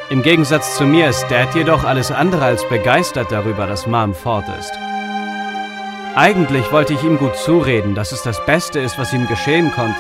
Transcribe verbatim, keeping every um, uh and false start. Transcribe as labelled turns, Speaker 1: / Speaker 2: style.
Speaker 1: Im Gegensatz zu mir ist Dad jedoch alles andere als begeistert darüber, dass Mom fort ist. Eigentlich wollte ich ihm gut zureden, dass es das Beste ist, was ihm geschehen konnte.